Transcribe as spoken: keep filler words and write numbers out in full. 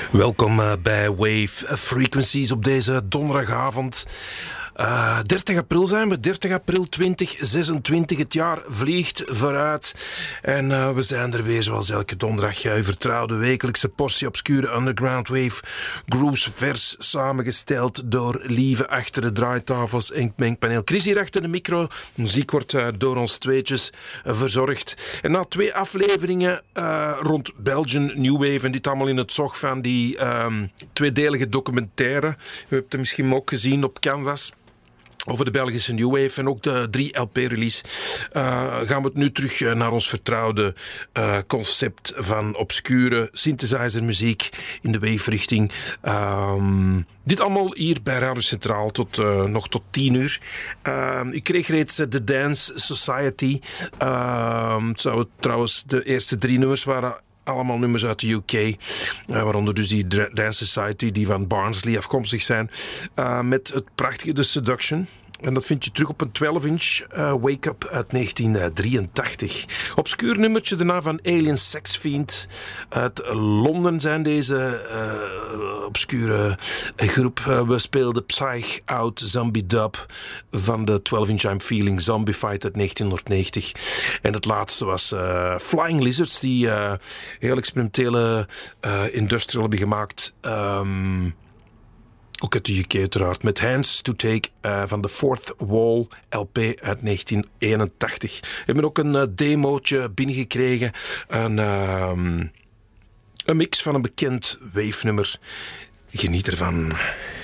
Welkom uh, bij Wave Frequencies op deze donderdagavond. Uh, dertig april zijn we, dertig april twintig zesentwintig. Het jaar vliegt vooruit. En uh, we zijn er weer zoals elke donderdag. Uw vertrouwde wekelijkse portie obscure underground wave grooves vers samengesteld door Lieve achter de draaitafels en mengpaneel. Chris hier achter de micro. Muziek wordt uh, door ons tweetjes uh, verzorgd. En na twee afleveringen uh, rond Belgian New Wave en dit allemaal in het zog van die um, tweedelige documentaire. U hebt hem misschien ook gezien op Canvas. Over de Belgische New Wave en ook de drie L P-release uh, gaan we het nu terug naar ons vertrouwde uh, concept van obscure synthesizermuziek in de wave-richting. Um, dit allemaal hier bij Radio Centraal tot, uh, nog tot tien uur. Uh, ik kreeg reeds uh, de Dance Society. Uh, het zou trouwens de eerste drie nummers waren allemaal nummers uit de U K, uh, waaronder dus die Dance Society, die van Barnsley afkomstig zijn, uh, met het prachtige The Seduction. En dat vind je terug op een twaalf inch uh, Wake Up uit negentien drieëntachtig. Obscuur nummertje daarna van Alien Sex Fiend. Uit Londen zijn deze uh, obscure groep. Uh, we speelden Psych Out Zombie Dub van de twaalf inch I'm Feeling Zombie Fight uit negentienhonderdnegentig. En het laatste was uh, Flying Lizards, die uh, heel experimentele uh, industrial hebben gemaakt. Um, Ook uit de U K uiteraard. Met Hands to Take uh, van de Fourth Wall L P uit negentien eenentachtig. We hebben ook een uh, demootje binnengekregen. Een, uh, een mix van een bekend wave-nummer. Geniet ervan.